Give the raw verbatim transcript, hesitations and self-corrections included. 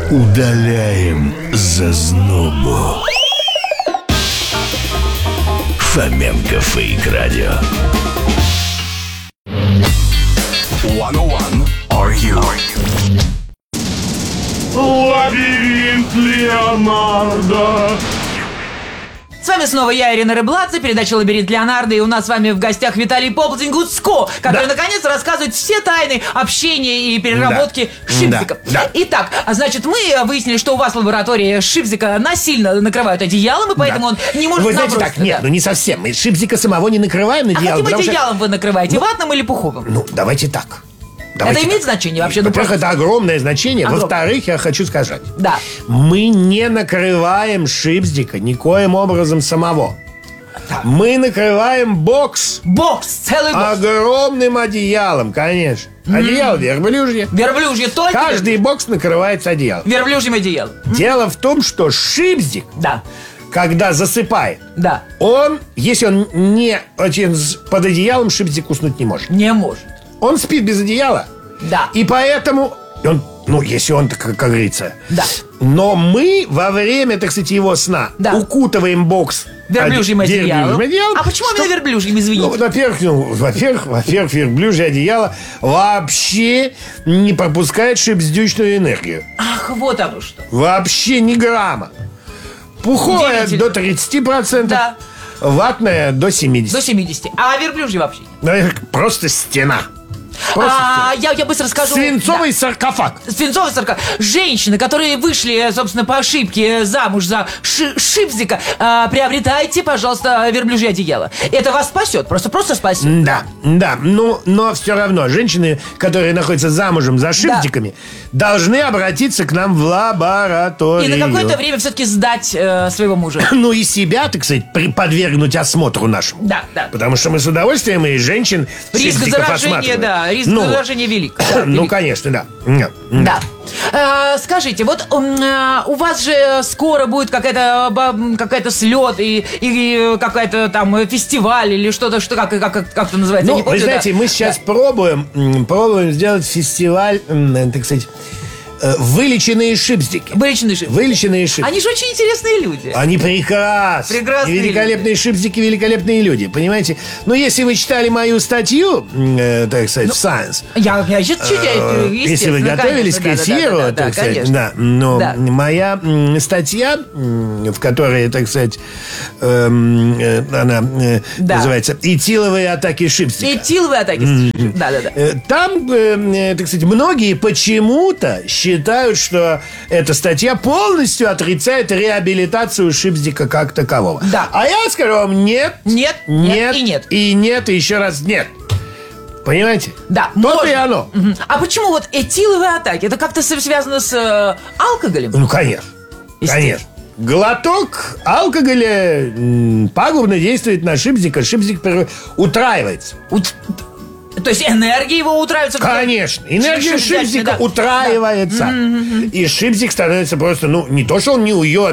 Удаляем зазнобу. Фоменко Фейк Радио. сто один Are you? Лабиринт Леонардо. С вами снова я, Ирина Рыбладзе, передача «Лабиринт Леонардо», и у нас с вами в гостях Виталий Поплатин Гуцко, который, да. наконец, рассказывает все тайны общения и переработки да. шипзиков. Да. Да. Итак, значит, мы выяснили, что у вас в лаборатории шипзика насильно накрывают одеялом, и поэтому да. он не может... Вы знаете, так, нет, да. ну не совсем. Мы шипзика самого не накрываем одеялом. А каким одеялом что... вы накрываете, ну, ватным или пуховым? Ну, давайте так. Давайте это так. имеет значение вообще? Ну, Во-первых, просто... это огромное значение. Огромное. Во-вторых, я хочу сказать. Да. Мы не накрываем шипзика никоим образом самого. Так. Мы накрываем бокс. Бокс, целый бокс. Огромным одеялом, конечно. Mm. Одеяло верблюжье. Верблюжье только? Каждый верблюжье. Бокс накрывается одеялом. Верблюжьим одеялом. Дело в том, что шипзик, да. когда засыпает, да. он, если он не очень под одеялом, шипзик уснуть не может. Не может. Он спит без одеяла. Да. И поэтому он, ну, если он, как, как говорится. Да. Но мы во время, так сказать, его сна да. укутываем бокс верблюжьим оде... одеялом. одеялом. А почему что... именно верблюжьим, извините? Ну, во-первых, ну, во-первых, во-первых, верблюжье одеяло вообще не пропускает шипздючную энергию. Ах, вот оно что. Вообще ни грамма. Пуховая до тридцати процентов. Да. Ватная до семидесяти. До семидесяти. А верблюжье вообще? Просто стена. А, я, я быстро скажу. Свинцовый да. саркофаг. Свинцовый саркофаг. Женщины, которые вышли, собственно, по ошибке замуж за ши- шипзика, а, приобретайте, пожалуйста, верблюжье одеяло. Это вас спасет, просто просто спасет. Да, да, ну, но все равно женщины, которые находятся замужем за шипзиками, да. должны обратиться к нам в лабораторию. И на какое-то время все-таки сдать э, своего мужа. Ну и себя, так сказать, подвергнуть осмотру нашему. Да, да. Потому что мы с удовольствием и женщин риск заражения, да, риск ну, заражения велик. Да, ну, велик. конечно, да. Да. А, скажите, вот а, у вас же скоро будет какая-то какая-то слет и, и какая-то там фестиваль или что-то, что как как как это называется? Ну, не помню, вы знаете, да. мы сейчас да. пробуем пробуем сделать фестиваль, так сказать. Вылеченные шипздики. Вылеченные шипздики. Вылеченные шипздики. Они же очень интересные люди. Они прекрасные. Прекрасные великолепные люди. Шипздики, великолепные люди. Понимаете? Но если вы читали мою статью, э, так сказать, ну, в Science. Я, я сейчас читаю, если вы готовились конечно, к эфиру, да, да, да, так да, сказать, да, но да. моя статья, в которой, так сказать, э, э, она э, да. называется «Этиловые атаки шипздика». Этиловые атаки шипздика. Да, да, да. Там, э, так сказать, многие почему-то считают, что эта статья полностью отрицает реабилитацию шипздика как такового. Да. А я скажу вам нет, нет, нет, нет и нет. И нет, и еще раз нет. Понимаете? Да. То-то и оно. Угу. А почему вот этиловые атаки? Это как-то связано с э, алкоголем? Ну, конечно. Конечно. Глоток алкоголя м, пагубно действует на шипздика. Шипздик утраивается. Ут... То есть энергия его утраивается? Конечно. Энергия шипзика шипзика да. утраивается. Да. И шипзик становится просто, ну, не то, что он не ует,